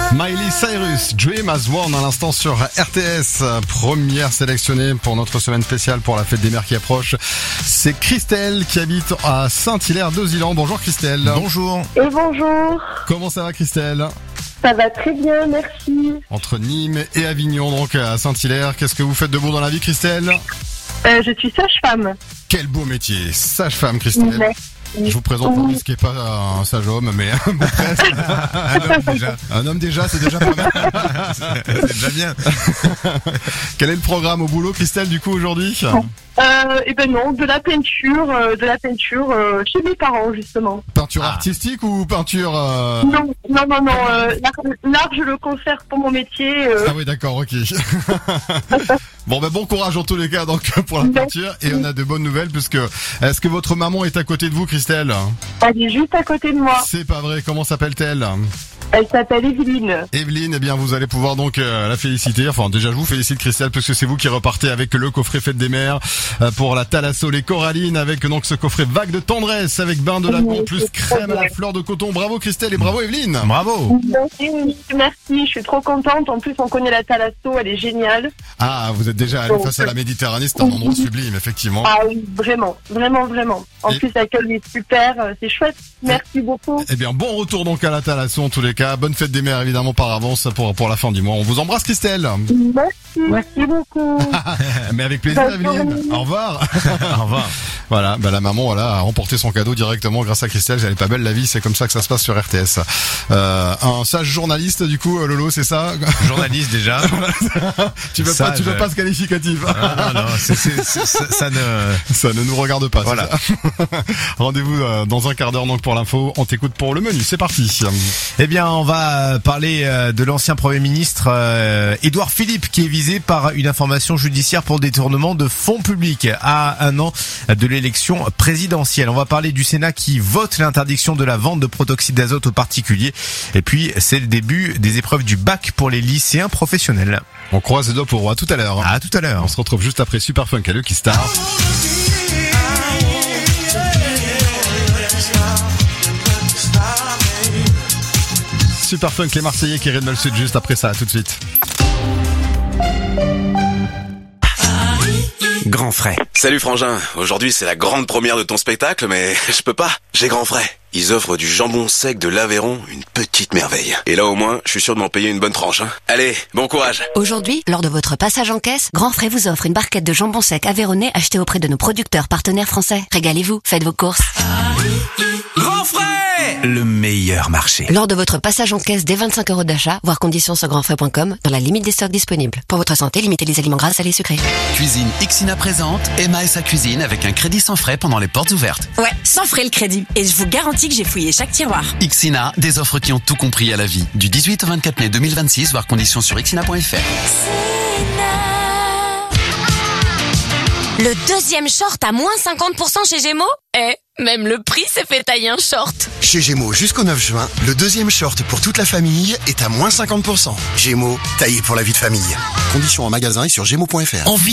Miley Cyrus, Dream As One à l'instant sur RTS. Première sélectionnée pour notre semaine spéciale pour la fête des mères qui approche. C'est Christelle qui habite à Saint-Hilaire-de-Zillan. Bonjour Christelle. Bonjour. Et bonjour. Comment ça va Christelle? Ça va très bien, merci. Entre Nîmes et Avignon, donc à Saint-Hilaire. Qu'est-ce que vous faites de beau dans la vie Christelle? Je suis sage-femme. Quel beau métier, sage-femme Christelle. Merci. Je vous présente un ce qui est pas un sage homme, mais bon, presque. Un homme déjà, c'est déjà pas mal. C'est déjà bien. Quel est le programme au boulot, Christelle, du coup, aujourd'hui? Eh ben non, de la peinture chez mes parents justement. Peinture artistique ou peinture Non, l'art je le conserve pour mon métier. Ah oui, d'accord, ok. Bon, bon courage en tous les cas donc pour la peinture. Et on a de bonnes nouvelles puisque est-ce que votre maman est à côté de vous, Christelle? Elle est juste à côté de moi. C'est pas vrai. Comment s'appelle-t-elle? Elle s'appelle Evelyne. Evelyne, eh bien vous allez pouvoir donc la féliciter. Enfin déjà je vous félicite Christelle parce que c'est vous qui repartez avec le coffret Fête des Mères pour la Thalasso les Corallines avec donc ce coffret Vague de tendresse avec bain de lagon plus crème à la fleur de coton. Bravo Christelle et bravo Evelyne. Bravo. Merci, je suis trop contente. En plus on connaît la Thalasso, elle est géniale. Ah, vous êtes déjà allé face à la Méditerranée, c'est un endroit sublime effectivement. Ah oui, vraiment. En plus l'accueil est super, c'est chouette. Merci beaucoup. Eh bien bon retour donc à la Thalasso en tous les cas. Bonne fête des mères évidemment par avance pour la fin du mois. On vous embrasse Christelle. Merci beaucoup. Mais avec plaisir Evelyne. Au revoir. Au revoir. Voilà, la maman a remporté son cadeau directement grâce à Christelle. Elle est pas belle la vie, c'est comme ça que ça se passe sur RTS. Un sage journaliste du coup Lolo, c'est ça? Journaliste déjà. Tu veux pas ce qualificatif. Non, ça ne nous regarde pas. Voilà. Rendez-vous dans un quart d'heure donc pour l'info. On t'écoute pour le menu. C'est parti. Eh bien, on va parler de l'ancien Premier ministre Édouard Philippe qui est visé par une information judiciaire pour détournement de fonds publics à un an de l'élection présidentielle. On va parler du Sénat qui vote l'interdiction de la vente de protoxyde d'azote aux particuliers. Et puis, c'est le début des épreuves du bac pour les lycéens professionnels. On croise les doigts pour à tout à l'heure. À tout à l'heure. On se retrouve juste après Superfunk et Lucky Star. Superfunk, les Marseillais qui rythment le sud juste après ça, tout de suite. Grand frais. Salut Frangin, aujourd'hui c'est la grande première de ton spectacle, mais je peux pas, j'ai Grand frais. Ils offrent du jambon sec de l'Aveyron, une petite merveille. Et là au moins, je suis sûr de m'en payer une bonne tranche. Allez, bon courage. Aujourd'hui, lors de votre passage en caisse, Grand Frais vous offre une barquette de jambon sec aveyronnais achetée auprès de nos producteurs partenaires français. Régalez-vous, faites vos courses. Grand frais, le meilleur marché. Lors de votre passage en caisse dès 25 € d'achat, voir conditions sur grandfrais.com, dans la limite des stocks disponibles. Pour votre santé, limitez les aliments gras, salés et sucrés. Cuisine Xina présente Emma et sa cuisine avec un crédit sans frais pendant les portes ouvertes. Ouais, sans frais le crédit. Et je vous garantis que j'ai fouillé chaque tiroir. Xina, des offres qui ont tout compris à la vie. Du 18 au 24 mai 2026, voir conditions sur xina.fr. Le deuxième short à moins 50% chez Gémeaux? Même le prix s'est fait tailler un short. Chez Gémeaux, jusqu'au 9 juin, le deuxième short pour toute la famille est à moins 50%. Gémeaux, taillé pour la vie de famille. Conditions en magasin et sur gémeaux.fr.